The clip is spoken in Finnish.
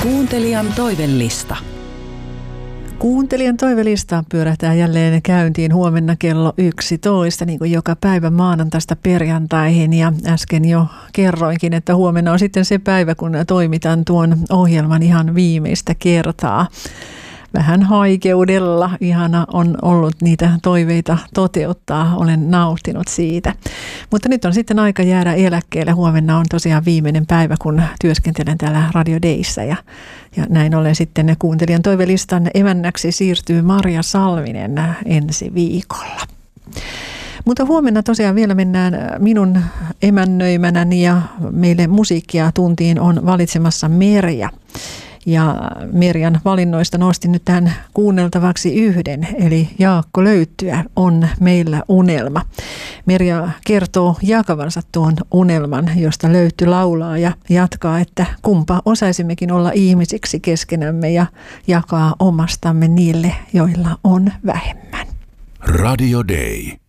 Kuuntelijan toivelista. Kuuntelijan toivelista pyörähtää jälleen käyntiin huomenna kello 11, niin kuin joka päivä maanantaista perjantaihin. Ja äsken jo kerroinkin, että huomenna on sitten se päivä, kun toimitan tuon ohjelman ihan viimeistä kertaa. Vähän haikeudella. Ihana on ollut niitä toiveita toteuttaa. Olen nauttinut siitä. Mutta nyt on sitten aika jäädä eläkkeelle. Huomenna on tosiaan viimeinen päivä, kun työskentelen täällä Radio Dayssä. Ja näin ollen sitten kuuntelijan toivelistan emännäksi siirtyy Marja Salminen ensi viikolla. Mutta huomenna tosiaan vielä mennään minun emännöimänäni ja meille musiikkia tuntiin on valitsemassa Merja. Ja Merjan valinnoista nostin nyt tähän kuunneltavaksi yhden, eli Jaakko Löyttyä on meillä unelma. Merja kertoo jakavansa tuon unelman, josta Löytty laulaa ja jatkaa, että kumpa osaisimmekin olla ihmisiksi keskenämme ja jakaa omastamme niille, joilla on vähemmän. Radio Day.